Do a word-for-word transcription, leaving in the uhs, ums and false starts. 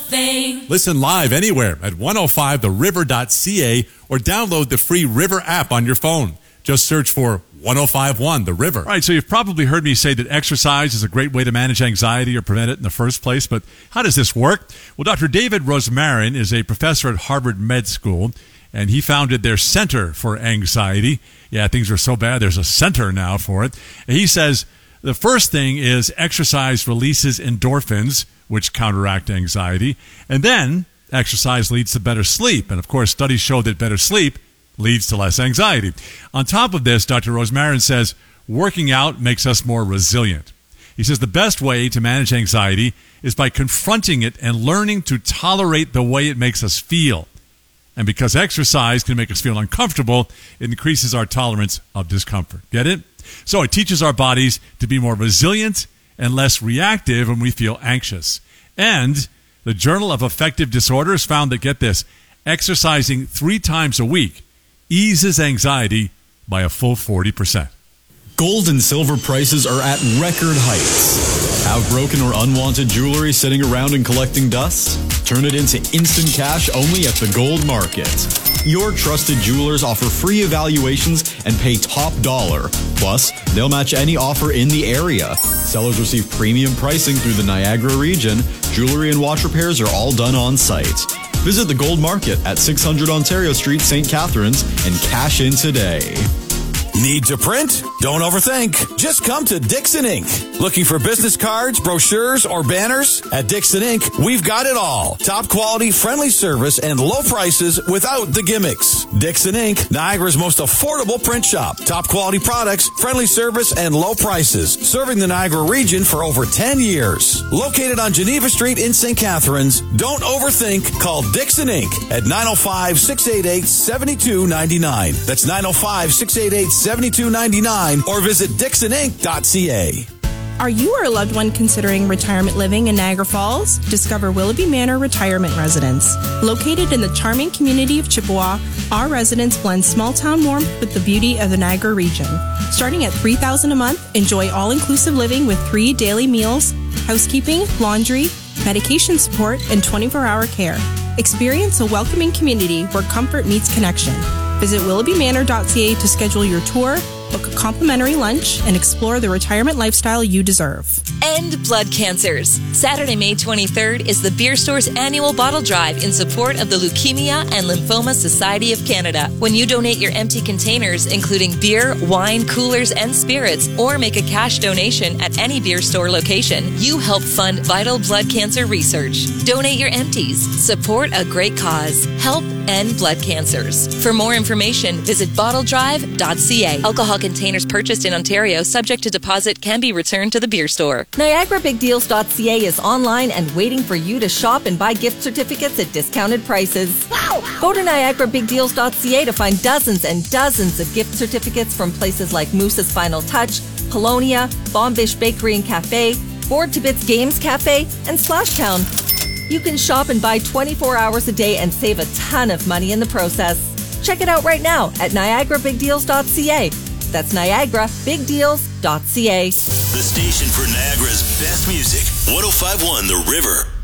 thing. Listen live anywhere at one oh five the river dot c a or download the free River app on your phone. Just search for one oh five point one The River. All right, so you've probably heard me say that exercise is a great way to manage anxiety or prevent it in the first place, but how does this work? Well, Doctor David Rosmarin is a professor at Harvard Med School, and he founded their Center for Anxiety. Yeah, things are so bad, there's a center now for it. And he says the first thing is exercise releases endorphins, which counteract anxiety, and then exercise leads to better sleep. And, of course, studies show that better sleep leads to less anxiety. On top of this, Doctor Rosmarin says working out makes us more resilient. He says the best way to manage anxiety is by confronting it and learning to tolerate the way it makes us feel. And because exercise can make us feel uncomfortable, it increases our tolerance of discomfort. Get it? So it teaches our bodies to be more resilient and less reactive when we feel anxious. And the Journal of Affective Disorders found that, get this, exercising three times a week eases anxiety by a full forty percent. Gold and silver prices are at record heights. Have broken or unwanted jewelry sitting around and collecting dust? Turn it into instant cash only at the Gold Market. Your trusted jewelers offer free evaluations and pay top dollar. Plus, they'll match any offer in the area. Sellers receive premium pricing through the Niagara region. Jewelry and watch repairs are all done on site. Visit the Gold Market at six hundred Ontario Street, Saint Catharines, and cash in today. Need to print? Don't overthink. Just come to Dixon Incorporated. Looking for business cards, brochures, or banners? At Dixon Incorporated, we've got it all. Top quality, friendly service, and low prices without the gimmicks. Dixon Incorporated, Niagara's most affordable print shop. Top quality products, friendly service, and low prices. Serving the Niagara region for over ten years. Located on Geneva Street in Saint Catharines. Don't overthink. Call Dixon Incorporated at nine oh five, six eight eight, seven two nine nine. That's nine oh five, six eight eight, seven two nine nine or visit dixon inc dot c a. Are you or a loved one considering retirement living in Niagara Falls? Discover Willoughby Manor Retirement Residence. Located in the charming community of Chippewa, our residence blends small-town warmth with the beauty of the Niagara region. Starting at three thousand dollars a month, enjoy all-inclusive living with three daily meals, housekeeping, laundry, medication support, and twenty-four hour care. Experience a welcoming community where comfort meets connection. Visit willoughby manor dot c a to schedule your tour, book a complimentary lunch, and explore the retirement lifestyle you deserve. End blood cancers. Saturday, May twenty-third is the Beer Store's annual bottle drive in support of the Leukemia and Lymphoma Society of Canada. When you donate your empty containers, including beer, wine, coolers, and spirits, or make a cash donation at any Beer Store location, you help fund vital blood cancer research. Donate your empties. Support a great cause. Help end blood cancers. For more information, visit bottle drive dot c a. Alcohol containers purchased in Ontario subject to deposit can be returned to the Beer Store. Niagara Big Deals dot c a is online and waiting for you to shop and buy gift certificates at discounted prices. Wow. Go to Niagara Big Deals dot c a to find dozens and dozens of gift certificates from places like Moose's Final Touch, Polonia, Bombish Bakery and Cafe, Board to Bits Games Cafe, and Splashtown. You can shop and buy twenty-four hours a day and save a ton of money in the process. Check it out right now at Niagara Big Deals dot c a. That's Niagara Big Deals dot c a. The station for Niagara's best music, one oh five point one The River.